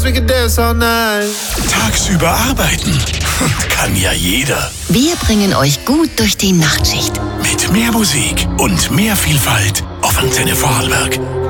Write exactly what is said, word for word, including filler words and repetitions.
We can dance all night. Tagsüber arbeiten kann ja jeder. Wir bringen euch gut durch die Nachtschicht. Mit mehr Musik und mehr Vielfalt auf Antenne Vorarlberg.